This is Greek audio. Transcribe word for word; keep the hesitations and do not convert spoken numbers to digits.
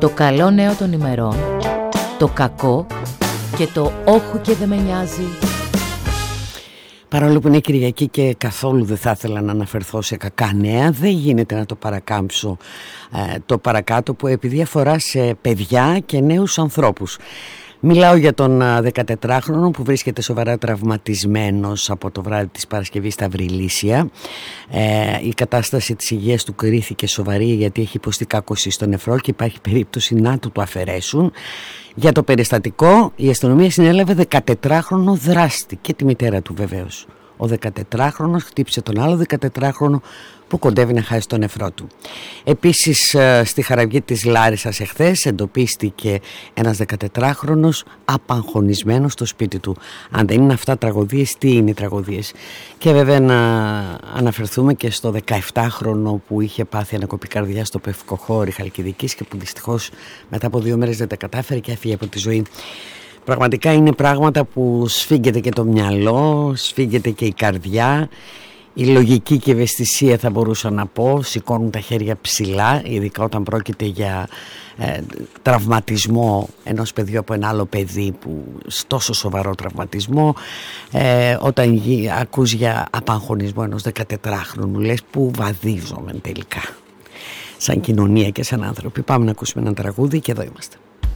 Το καλό νέο των ημερών, το κακό και το όχου και δεν με νοιάζει. Παρόλο που είναι Κυριακή και καθόλου δεν θα ήθελα να αναφερθώ σε κακά νέα, δεν γίνεται να το παρακάμψω ε, το παρακάτω, που επειδή αφορά σε παιδιά και νέους ανθρώπους. Μιλάω για τον δεκατετράχρονο που βρίσκεται σοβαρά τραυματισμένος από το βράδυ της Παρασκευής στα Βρυλίσια. Ε, η κατάσταση της υγείας του κρίθηκε σοβαρή, γιατί έχει υποστεί κάκωση στο νεφρό και υπάρχει περίπτωση να του το αφαιρέσουν. Για το περιστατικό η αστυνομία συνέλαβε δεκατετράχρονο δράστη και τη μητέρα του βεβαίως. Ο δεκατετράχρονος χτύπησε τον άλλο δεκατετράχρονο που κοντεύει να χάσει τον νεφρό του. Επίσης στη Χαραυγή της Λάρισσας εχθές εντοπίστηκε ένας δεκατετράχρονος απαγχωνισμένος στο σπίτι του. Αν δεν είναι αυτά τραγωδίες, τι είναι οι τραγωδίες? Και βέβαια να αναφερθούμε και στο δεκαεπτάχρονο που είχε πάθει ανακοπή καρδιά στο Πευκοχώρι Χαλκιδικής και που δυστυχώς μετά από δύο μέρες δεν τα κατάφερε και έφυγε από τη ζωή. Πραγματικά είναι πράγματα που σφίγγεται και το μυαλό, σφίγγεται και η καρδιά. Η λογική και η ευαισθησία, θα μπορούσα να πω, σηκώνουν τα χέρια ψηλά, ειδικά όταν πρόκειται για ε, τραυματισμό ενός παιδιού από ένα άλλο παιδί, που τόσο σοβαρό τραυματισμό, ε, όταν γι, ακούς για απαγχωνισμό ενός δεκατετράχρονου, λες που βαδίζομαι τελικά σαν κοινωνία και σαν άνθρωποι. Πάμε να ακούσουμε ένα τραγούδι και εδώ είμαστε.